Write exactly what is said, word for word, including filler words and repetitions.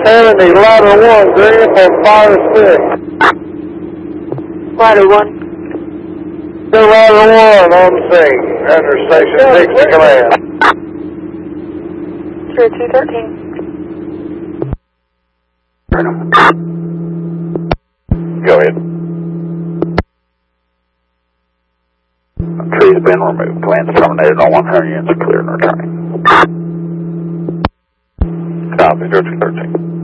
seventy, ladder one, green for fire six. Ladder one. The ladder one on scene, under station six to command. Zero two thirteen. Go ahead. Tree's been removed. Plans terminated. All one hundred units are clear and returning. Copy, zero two thirteen.